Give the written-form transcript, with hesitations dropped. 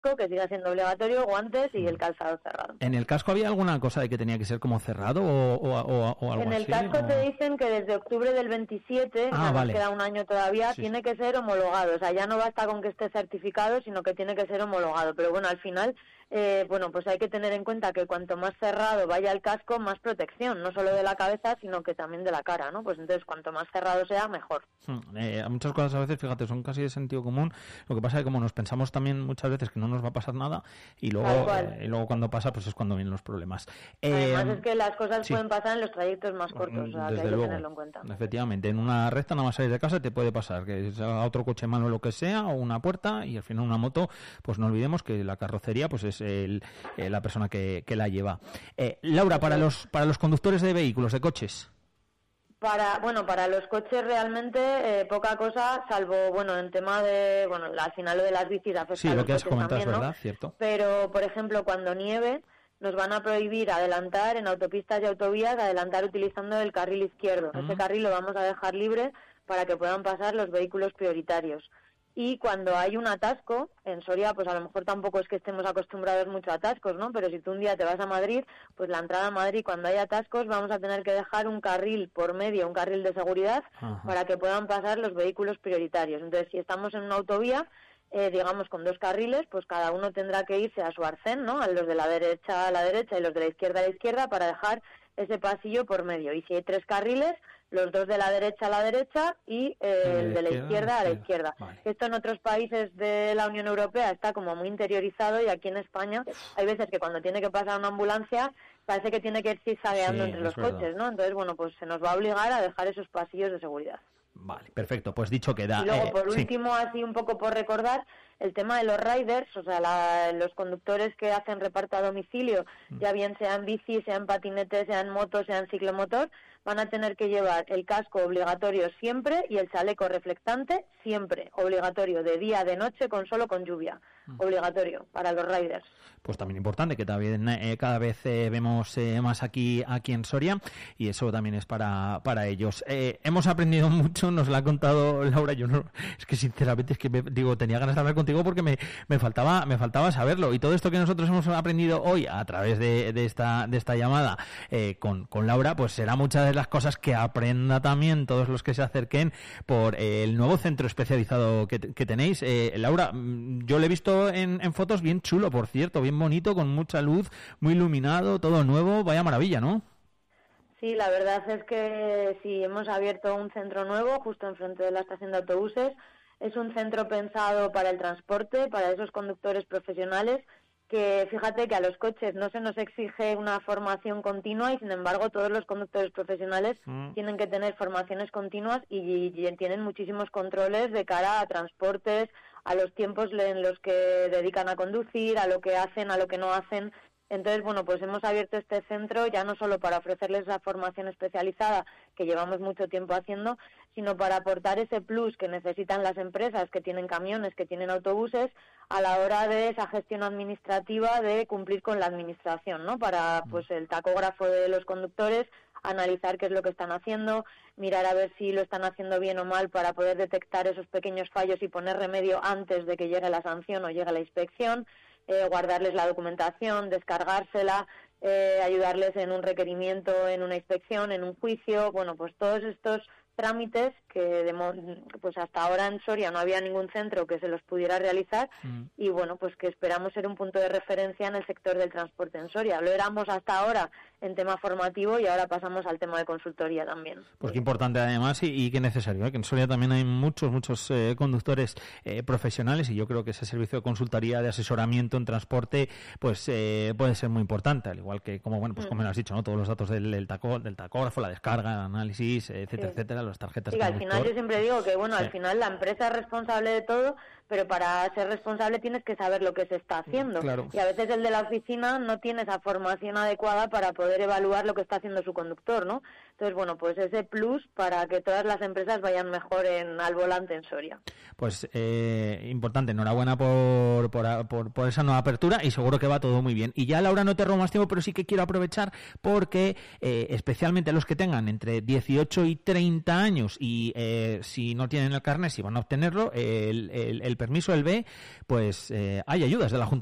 que siga siendo obligatorio, guantes y el calzado cerrado. ¿En el casco había alguna cosa de que tenía que ser como cerrado o algo así? En el casco te dicen que desde octubre del 27, nos queda un año todavía, tiene que ser homologado. O sea, ya no basta con que esté certificado, sino que tiene que ser homologado. Pero bueno, al final, pues hay que tener en cuenta que cuanto más cerrado vaya el casco, más protección, no solo de la cabeza, sino que también de la cara, ¿no? Pues entonces, cuanto más cerrado sea, mejor. Muchas cosas a veces, fíjate, son casi de sentido común. Lo que pasa es que como nos pensamos también muchas veces que no nos va a pasar nada y luego cuando pasa, pues es cuando vienen los problemas. Además es que las cosas pueden pasar en los trayectos más cortos, o sea, que hay que tenerlo en cuenta. Efectivamente, en una recta nada más salir de casa te puede pasar que sea otro coche malo o lo que sea, o una puerta, y al final una moto, pues no olvidemos que la carrocería pues es la persona que la lleva. Laura, para los conductores de vehículos, de coches. Para los coches realmente poca cosa, salvo, en tema de, al final lo de las bicis afecta sí, a los lo que has coches comentado también, es ¿no? verdad, cierto. Pero, por ejemplo, cuando nieve, nos van a prohibir adelantar en autopistas y autovías, adelantar utilizando el carril izquierdo. Ese carril lo vamos a dejar libre para que puedan pasar los vehículos prioritarios. Y cuando hay un atasco, en Soria, pues a lo mejor tampoco es que estemos acostumbrados mucho a atascos, ¿no? Pero si tú un día te vas a Madrid, pues la entrada a Madrid, cuando hay atascos, vamos a tener que dejar un carril por medio, un carril de seguridad, para que puedan pasar los vehículos prioritarios. Entonces, si estamos en una autovía, digamos con dos carriles, pues cada uno tendrá que irse a su arcén, ¿no? A los de la derecha a la derecha y los de la izquierda a la izquierda, para dejar ese pasillo por medio. Y si hay tres carriles, los dos de la derecha a la derecha y el de la izquierda a la izquierda. Vale. Esto en otros países de la Unión Europea está como muy interiorizado, y aquí en España hay veces que cuando tiene que pasar una ambulancia parece que tiene que ir zigzagueando entre los coches, ¿no? Entonces, pues se nos va a obligar a dejar esos pasillos de seguridad. Vale, perfecto, pues dicho queda. Y luego, por último, así un poco por recordar, el tema de los riders, o sea, los conductores que hacen reparto a domicilio, ya bien sean bici, sean patinetes, sean motos, sean ciclomotor, van a tener que llevar el casco obligatorio siempre y el chaleco reflectante siempre, obligatorio, de día, de noche, con lluvia, obligatorio para los riders. Pues también importante, que también cada vez vemos más aquí en Soria, y eso también es para ellos. Hemos aprendido mucho, nos lo ha contado Laura. Yo no, es que sinceramente tenía ganas de hablar contigo porque me faltaba saberlo, y todo esto que nosotros hemos aprendido hoy a través de esta llamada con Laura, pues será muchas de las cosas que aprenda también todos los que se acerquen por el nuevo centro especializado que tenéis. Laura, yo lo he visto en fotos, bien chulo, por cierto, bien bonito, con mucha luz, muy iluminado, todo nuevo, vaya maravilla, ¿no? Sí, la verdad es que sí, hemos abierto un centro nuevo justo enfrente de la estación de autobuses. Es un centro pensado para el transporte, para esos conductores profesionales, que fíjate que a los coches no se nos exige una formación continua, y sin embargo todos los conductores profesionales tienen que tener formaciones continuas y tienen muchísimos controles de cara a transportes, a los tiempos en los que dedican a conducir, a lo que hacen, a lo que no hacen. Entonces, pues hemos abierto este centro ya no solo para ofrecerles la formación especializada que llevamos mucho tiempo haciendo, sino para aportar ese plus que necesitan las empresas que tienen camiones, que tienen autobuses, a la hora de esa gestión administrativa, de cumplir con la administración, ¿no? Para, el tacógrafo de los conductores, analizar qué es lo que están haciendo, mirar a ver si lo están haciendo bien o mal, para poder detectar esos pequeños fallos y poner remedio antes de que llegue la sanción o llegue la inspección, guardarles la documentación, descargársela, ayudarles en un requerimiento, en una inspección, en un juicio, pues todos estos trámites que pues hasta ahora en Soria no había ningún centro que se los pudiera realizar, y pues que esperamos ser un punto de referencia en el sector del transporte en Soria. Lo éramos hasta ahora en tema formativo, y ahora pasamos al tema de consultoría también. Pues qué importante además, y qué necesario, que en Soria también hay muchos conductores profesionales, y yo creo que ese servicio de consultoría, de asesoramiento en transporte, pues puede ser muy importante, al igual que como lo has dicho, ¿no? Todos los datos del tacógrafo, la descarga, el análisis, etcétera, las tarjetas. Sí, al final yo siempre digo que al final la empresa es responsable de todo, pero para ser responsable tienes que saber lo que se está haciendo. Claro. Y a veces el de la oficina no tiene esa formación adecuada para poder evaluar lo que está haciendo su conductor, ¿no? Entonces, pues ese plus para que todas las empresas vayan mejor al volante en Soria. Pues importante, enhorabuena por esa nueva apertura, y seguro que va todo muy bien. Y ya, Laura, no te robo más tiempo, pero sí que quiero aprovechar porque especialmente los que tengan entre 18 y 30 años y si no tienen el carnet, si van a obtenerlo, el permiso, el B, pues hay ayudas de la Junta